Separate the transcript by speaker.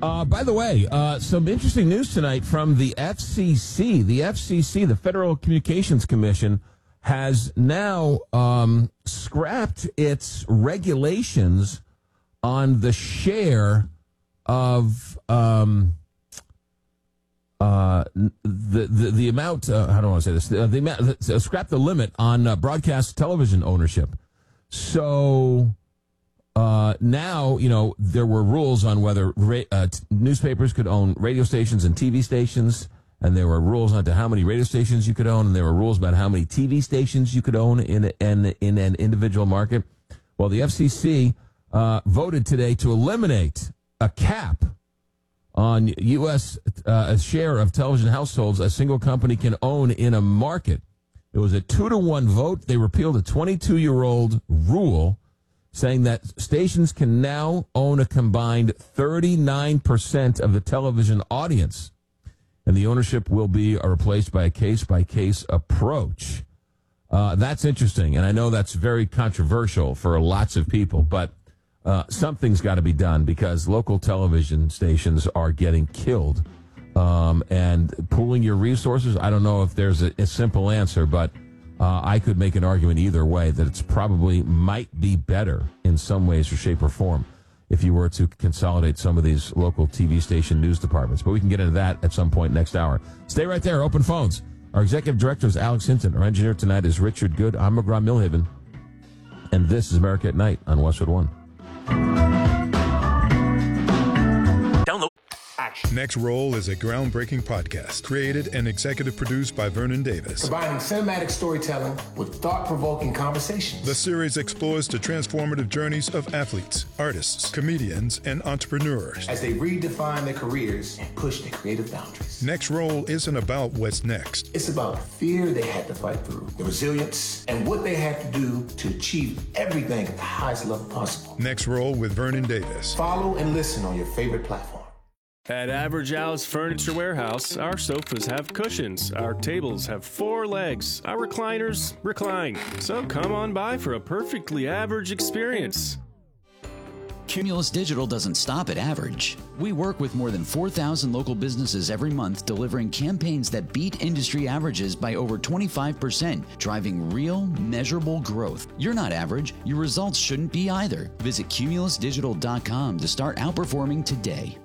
Speaker 1: By the way, some interesting news tonight from the FCC. The FCC, the Federal Communications Commission, has now scrapped its regulations on the share of the amount. How do I want to say this? The amount. Scrap the limit on broadcast television ownership. So now, there were rules on whether newspapers could own radio stations and TV stations, and there were rules on to how many radio stations you could own, and there were rules about how many TV stations you could own in an individual market. Well, the FCC voted today to eliminate a cap on U.S. A share of television households a single company can own in a market. It was a 2-1 vote. They repealed a 22-year-old rule saying that stations can now own a combined 39% of the television audience, and the ownership will be replaced by a case-by-case approach. That's interesting, and I know that's very controversial for lots of people, but something's got to be done because local television stations are getting killed. And pooling your resources, I don't know if there's a simple answer, but I could make an argument either way that it's probably might be better in some ways or shape or form if you were to consolidate some of these local TV station news departments. But we can get into that at some point next hour. Stay right there. Open phones. Our executive director is Alex Hinton. Our engineer tonight is Richard Good. I'm McGraw Milhaven. And this is America at Night on Westwood One.
Speaker 2: Download.
Speaker 3: Next Roll is a groundbreaking podcast created and executive produced by Vernon Davis.
Speaker 4: Combining cinematic storytelling with thought-provoking conversations.
Speaker 3: The series explores the transformative journeys of athletes, artists, comedians, and entrepreneurs
Speaker 4: as they redefine their careers and push their creative boundaries.
Speaker 3: Next Roll isn't about what's next.
Speaker 4: It's about the fear they had to fight through, the resilience, and what they had to do to achieve everything at the highest level possible.
Speaker 3: Next Roll with Vernon Davis.
Speaker 4: Follow and listen on your favorite platform.
Speaker 5: At Average Al's Furniture Warehouse, our sofas have cushions, our tables have 4 legs, our recliners recline. So come on by for a perfectly average experience.
Speaker 6: Cumulus Digital doesn't stop at average. We work with more than 4,000 local businesses every month, delivering campaigns that beat industry averages by over 25%, driving real, measurable growth. You're not average. Your results shouldn't be either. Visit cumulusdigital.com to start outperforming today.